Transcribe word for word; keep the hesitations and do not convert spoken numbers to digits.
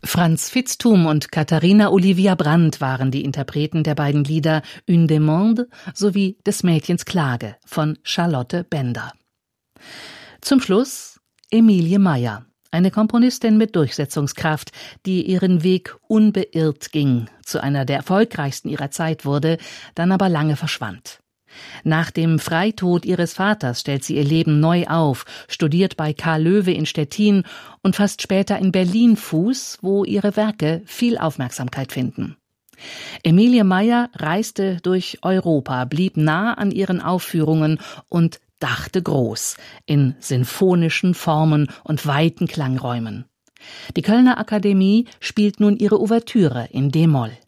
Franz Vitzthum und Katharina Olivia Brandt waren die Interpreten der beiden Lieder Une Demande sowie Des Mädchens Klage von Charlotte Bender. Zum Schluss Emilie Meyer, eine Komponistin mit Durchsetzungskraft, die ihren Weg unbeirrt ging, zu einer der erfolgreichsten ihrer Zeit wurde, dann aber lange verschwand. Nach dem Freitod ihres Vaters stellt sie ihr Leben neu auf, studiert bei Karl Löwe in Stettin und fasst später in Berlin Fuß, wo ihre Werke viel Aufmerksamkeit finden. Emilie Meyer reiste durch Europa, blieb nah an ihren Aufführungen und dachte groß, in sinfonischen Formen und weiten Klangräumen. Die Kölner Akademie spielt nun ihre Ouvertüre in D-Moll.